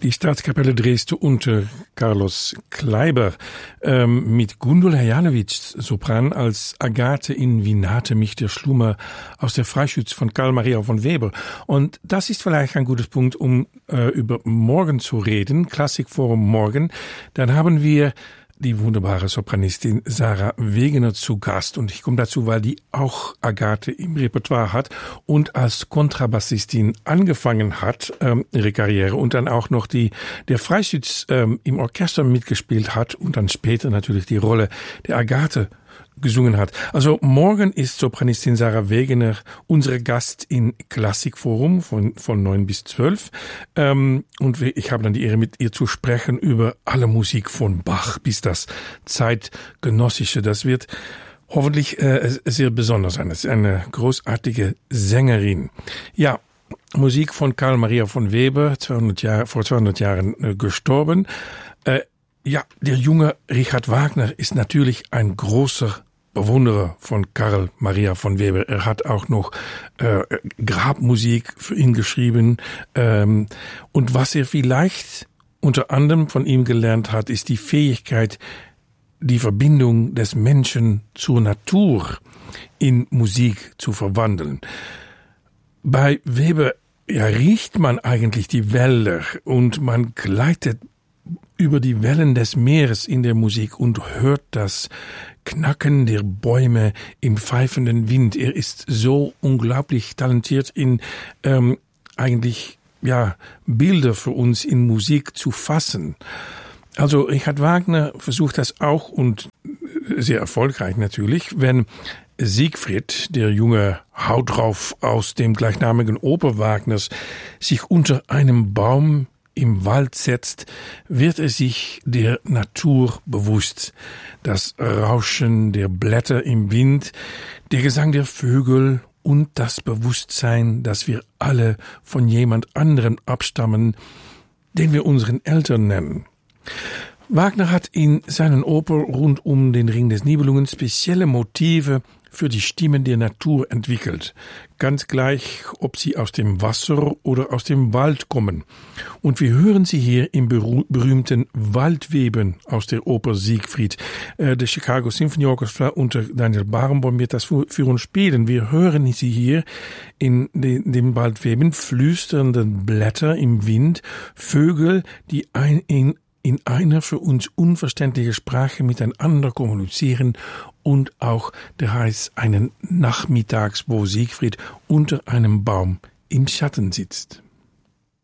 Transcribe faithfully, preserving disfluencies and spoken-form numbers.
Die Staatskapelle Dresden unter Carlos Kleiber ähm, mit Gundula Janowitsch Sopran als Agathe in Wie nahte mich der Schlummer aus der Freischütz von Karl Maria von Weber. Und das ist vielleicht ein gutes Punkt, um äh, über morgen zu reden, Klassikforum morgen. Dann haben wir die wunderbare Sopranistin Sarah Wegener zu Gast. Und ich komme dazu, weil die auch Agathe im Repertoire hat und als Kontrabassistin angefangen hat, ähm, ihre Karriere, und dann auch noch die der Freischütz ähm, im Orchester mitgespielt hat und dann später natürlich die Rolle der Agathe gesungen hat. Also morgen ist Sopranistin Sarah Wegener unsere Gast in Klassikforum von von neun bis zwölf. Ähm, und ich habe dann die Ehre, mit ihr zu sprechen über alle Musik von Bach bis das Zeitgenössische. Das wird hoffentlich äh, sehr besonders sein. Das ist eine großartige Sängerin. Ja, Musik von Karl Maria von Weber, zweihundert Jahre, vor zweihundert Jahren äh, gestorben. Äh, ja, der junge Richard Wagner ist natürlich ein großer Bewunderer von Karl Maria von Weber. Er hat auch noch äh, Grabmusik für ihn geschrieben. Ähm, und was er vielleicht unter anderem von ihm gelernt hat, ist die Fähigkeit, die Verbindung des Menschen zur Natur in Musik zu verwandeln. Bei Weber ja, riecht man eigentlich die Wälder und man gleitet über die Wellen des Meeres in der Musik und hört das Knacken der Bäume im pfeifenden Wind. Er ist so unglaublich talentiert in ähm, eigentlich ja Bilder für uns in Musik zu fassen. Also Richard Wagner versucht das auch, und sehr erfolgreich natürlich, wenn Siegfried, der junge Haut drauf aus dem gleichnamigen Oper Wagners, sich unter einem Baum im Wald setzt, wird er sich der Natur bewusst. Das Rauschen der Blätter im Wind, der Gesang der Vögel und das Bewusstsein, dass wir alle von jemand anderem abstammen, den wir unseren Eltern nennen. Wagner hat in seinen Oper rund um den Ring des Nibelungen spezielle Motive für die Stimmen der Natur entwickelt. Ganz gleich, ob sie aus dem Wasser oder aus dem Wald kommen. Und wir hören sie hier im berühmten Waldweben aus der Oper Siegfried. Äh, der Chicago Symphony Orchestra unter Daniel Barenboim wird das für, für uns spielen. Wir hören sie hier in de, dem Waldweben, flüsternde Blätter im Wind, Vögel, die ein, in in einer für uns unverständliche Sprache miteinander kommunizieren, und auch der heißt einen Nachmittags, wo Siegfried unter einem Baum im Schatten sitzt.